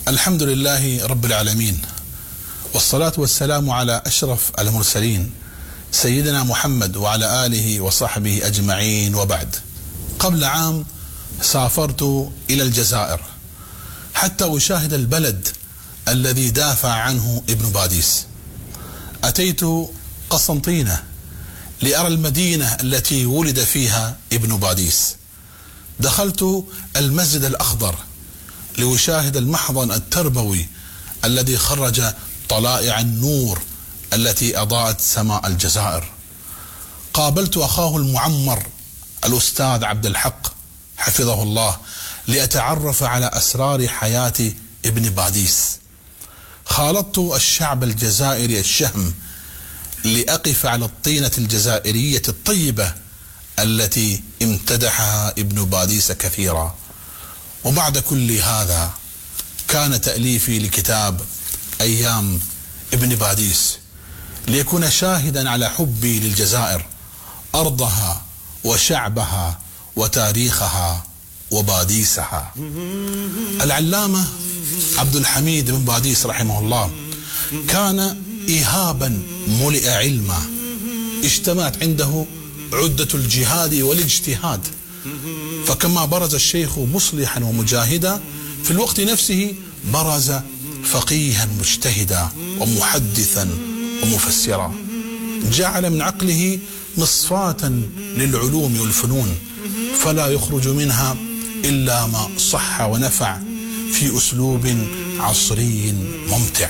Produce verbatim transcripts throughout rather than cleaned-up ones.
الحمد لله رب العالمين، والصلاة والسلام على أشرف المرسلين سيدنا محمد وعلى آله وصحبه أجمعين، وبعد. قبل عام سافرت إلى الجزائر حتى أشاهد البلد الذي دافع عنه ابن باديس. أتيت قسنطينة لأرى المدينة التي ولد فيها ابن باديس. دخلت المسجد الأخضر لأشاهد المحضن التربوي الذي خرج طلائع النور التي أضاءت سماء الجزائر. قابلت أخاه المعمر الأستاذ عبد الحق حفظه الله لأتعرف على أسرار حياة ابن باديس. خالطت الشعب الجزائري الشهم لأقف على الطينة الجزائرية الطيبة التي امتدحها ابن باديس كثيرا. وبعد كل هذا كان تأليفي لكتاب أيام ابن باديس ليكون شاهدا على حبي للجزائر، أرضها وشعبها وتاريخها وباديسها. العلامة عبد الحميد بن باديس رحمه الله كان إيهابا ملئ علما، اجتمعت عنده عدة الجهاد والاجتهاد، فكما برز الشيخ مصلحا ومجاهدا في الوقت نفسه برز فقيها مجتهدا ومحدثا ومفسرا. جعل من عقله مصفاة للعلوم والفنون فلا يخرج منها إلا ما صح ونفع في أسلوب عصري ممتع.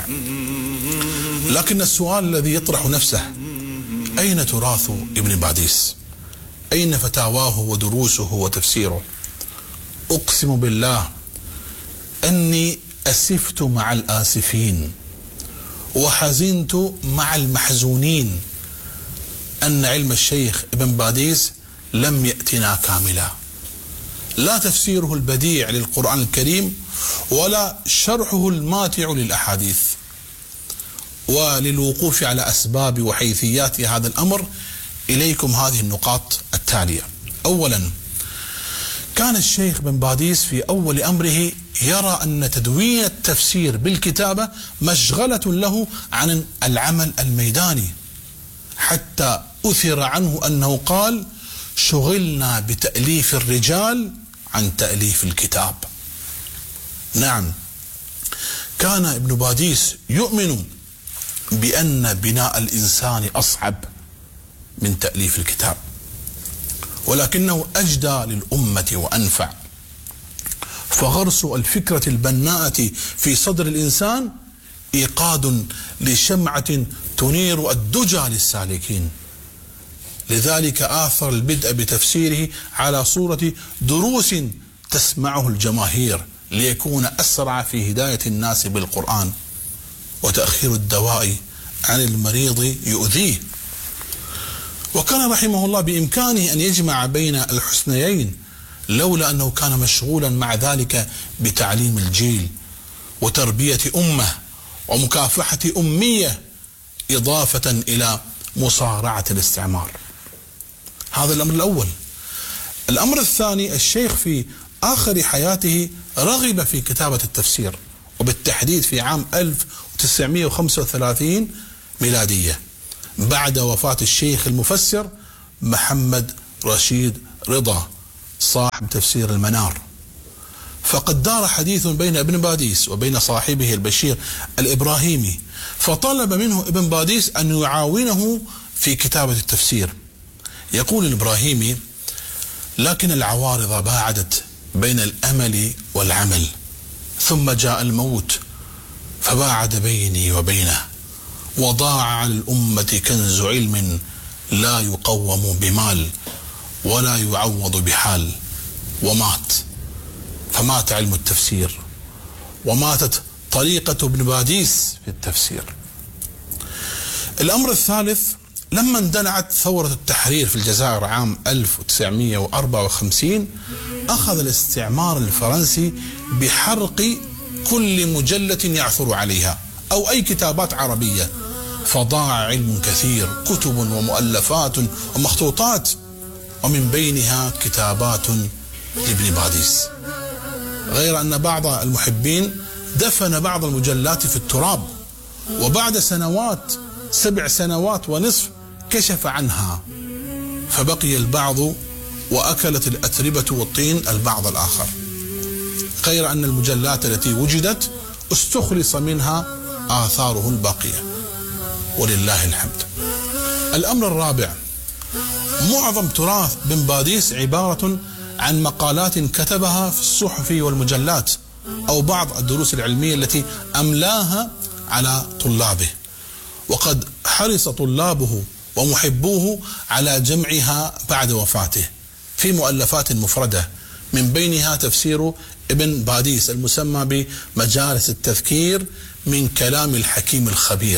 لكن السؤال الذي يطرح نفسه: أين تراث ابن باديس؟ أين فتاواه ودروسه وتفسيره؟ أقسم بالله أني أسفت مع الآسفين وحزنت مع المحزونين أن علم الشيخ ابن باديس لم يأتنا كاملا، لا تفسيره البديع للقرآن الكريم ولا شرحه الماتع للأحاديث. وللوقوف على أسباب وحيثيات هذا الأمر إليكم هذه النقاط التالية. أولا، كان الشيخ بن باديس في أول أمره يرى أن تدوين التفسير بالكتابة مشغلة له عن العمل الميداني، حتى أثر عنه أنه قال: شغلنا بتأليف الرجال عن تأليف الكتاب. نعم، كان ابن باديس يؤمن بأن بناء الإنسان أصعب من تأليف الكتاب، ولكنه أجدى للأمة وأنفع. فغرس الفكرة البناءة في صدر الإنسان إيقاد لشمعة تنير الدجى للسالكين. لذلك آثر البدء بتفسيره على صورة دروس تسمعه الجماهير ليكون أسرع في هداية الناس بالقرآن، وتأخير الدواء عن المريض يؤذيه. وكان رحمه الله بإمكانه أن يجمع بين الحسنيين، لولا أنه كان مشغولا مع ذلك بتعليم الجيل وتربية أمة ومكافحة أمية، إضافة إلى مصارعة الاستعمار. هذا الأمر الأول. الأمر الثاني، الشيخ في آخر حياته رغب في كتابة التفسير، وبالتحديد في عام ألف وتسعمئة وخمسة وثلاثين ميلادية بعد وفاة الشيخ المفسر محمد رشيد رضا صاحب تفسير المنار. فقد دار حديث بين ابن باديس وبين صاحبه البشير الإبراهيمي، فطلب منه ابن باديس أن يعاونه في كتابة التفسير. يقول الإبراهيمي: لكن العوارض باعدت بين الأمل والعمل، ثم جاء الموت فباعد بيني وبينه، وضاع على الأمة كنز علم لا يقوم بمال ولا يعوض بحال، ومات. فمات علم التفسير وماتت طريقة ابن باديس في التفسير. الأمر الثالث، لما اندلعت ثورة التحرير في الجزائر عام ألف وتسعمئة وأربعة وخمسين، أخذ الاستعمار الفرنسي بحرق كل مجلة يعثر عليها أو أي كتابات عربية، فضاع علم كثير، كتب ومؤلفات ومخطوطات، ومن بينها كتابات لابن باديس. غير أن بعض المحبين دفن بعض المجلات في التراب، وبعد سنوات سبع سنوات ونصف كشف عنها، فبقي البعض وأكلت الأتربة والطين البعض الآخر، غير أن المجلات التي وجدت استخلص منها آثاره الباقية ولله الحمد. الأمر الرابع، معظم تراث بن باديس عبارة عن مقالات كتبها في الصحف والمجلات أو بعض الدروس العلمية التي أملاها على طلابه، وقد حرص طلابه ومحبوه على جمعها بعد وفاته في مؤلفات مفردة، من بينها تفسير ابن باديس المسمى بمجالس التذكير من كلام الحكيم الخبير.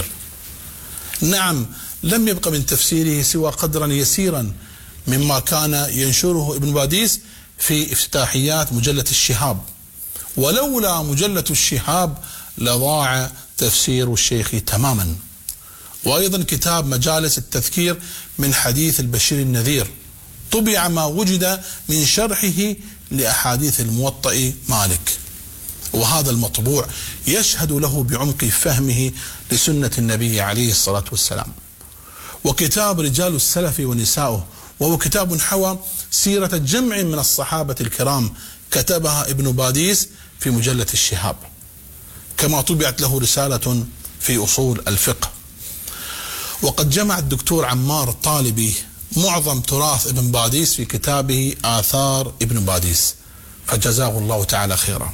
نعم، لم يبق من تفسيره سوى قدرا يسيرا مما كان ينشره ابن باديس في افتتاحيات مجلة الشهاب، ولولا مجلة الشهاب لضاع تفسير الشيخ تماما. وأيضا كتاب مجالس التذكير من حديث البشير النذير، طبع ما وجد من شرحه لأحاديث الموطأ مالك، وهذا المطبوع يشهد له بعمق فهمه لسنة النبي عليه الصلاة والسلام. وكتاب رجال السلف ونساؤه، وهو كتاب حوى سيرة جمع من الصحابة الكرام كتبها ابن باديس في مجلة الشهاب، كما طبعت له رسالة في أصول الفقه. وقد جمع الدكتور عمار الطالبي معظم تراث ابن باديس في كتابه آثار ابن باديس، فجزاه الله تعالى خيرا.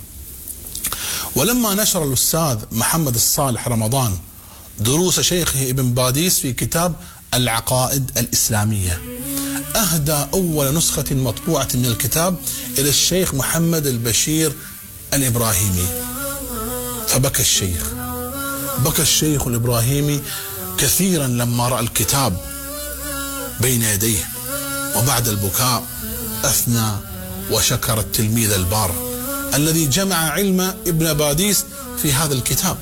ولما نشر الأستاذ محمد الصالح رمضان دروس شيخه ابن باديس في كتاب العقائد الإسلامية، أهدى أول نسخة مطبوعة من الكتاب إلى الشيخ محمد البشير الإبراهيمي، فبكى الشيخ بكى الشيخ الإبراهيمي كثيرا لما رأى الكتاب بين يديه، وبعد البكاء أثنى وشكر التلميذ البار الذي جمع علم ابن باديس في هذا الكتاب،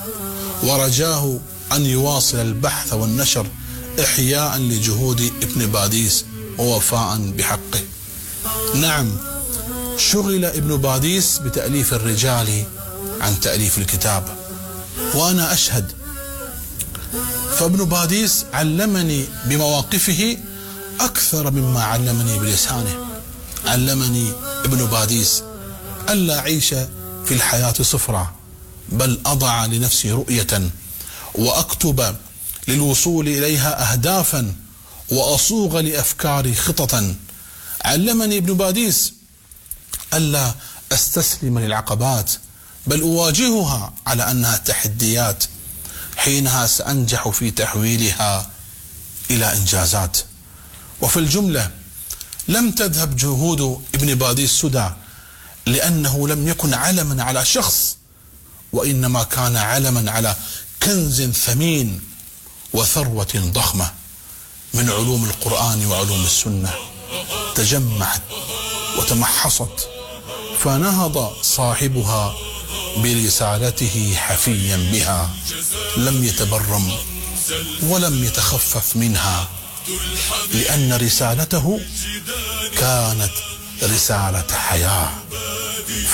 ورجاه أن يواصل البحث والنشر إحياء لجهود ابن باديس ووفاء بحقه. نعم، شغل ابن باديس بتأليف الرجال عن تأليف الكتاب، وأنا أشهد، فابن باديس علمني بمواقفه أكثر مما علمني بلسانه. علمني ابن باديس ألا أعيش في الحياة صفرا، بل أضع لنفسي رؤية وأكتب للوصول إليها أهدافا وأصوغ لأفكاري خططا. علمني ابن باديس ألا أستسلم للعقبات، بل أواجهها على أنها تحديات، حينها سأنجح في تحويلها إلى إنجازات. وفي الجملة لم تذهب جهود ابن باديس سدى، لأنه لم يكن علما على شخص، وإنما كان علما على كنز ثمين وثروة ضخمة من علوم القرآن وعلوم السنة تجمعت وتمحصت، فنهض صاحبها برسالته حفيا بها، لم يتبرم ولم يتخفف منها، لأن رسالته كانت رسالة حياة.